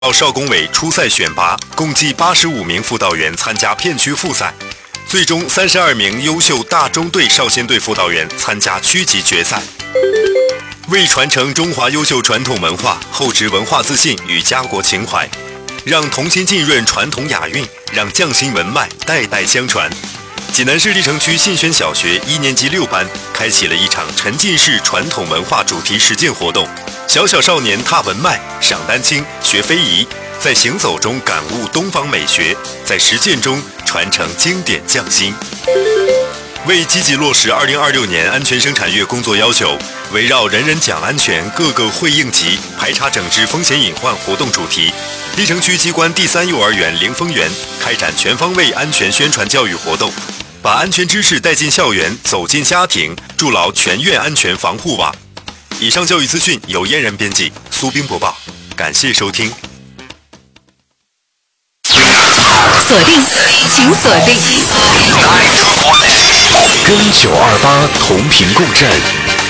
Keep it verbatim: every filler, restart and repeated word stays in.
到少工委初赛选拔，共计八十五名辅导员参加片区复赛，最终三十二名优秀大中队少先队辅导员参加区级决赛。为传承中华优秀传统文化，厚植文化自信与家国情怀，让童心浸润传统雅韵，让匠心文脉代代相传。济南市历城区信轩小学一年级六班开启了一场沉浸式传统文化主题实践活动。小小少年踏文脉、赏丹青、学非遗，在行走中感悟东方美学，在实践中传承经典匠心。为积极落实二零二六年安全生产月工作要求，围绕人人讲安全、各个会应急、排查整治风险隐患活动主题，历城区机关第三幼儿园凌峰园开展全方位安全宣传教育活动，把安全知识带进校园、走进家庭，筑牢全院安全防护网。以上教育资讯由嫣然编辑，苏斌播报，感谢收听。 锁定，请锁定， 跟九二八同频共振。